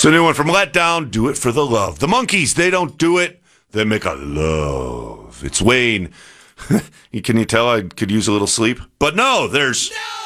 So new one from Letdown, Do It for the Love. The Monkees, they don't do it, they make a love. It's Wayne. Can you tell I could use a little sleep? But no, there's